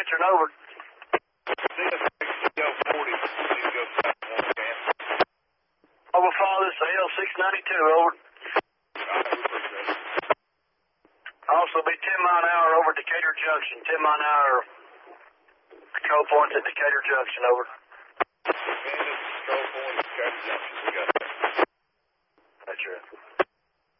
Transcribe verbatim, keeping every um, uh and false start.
answering over. Over father, it's L six ninety-two, over. Also be ten mile an hour over Decatur Junction, ten mile an hour control points at Decatur Junction, over. Control points, Decatur Junction, we got that. That's right.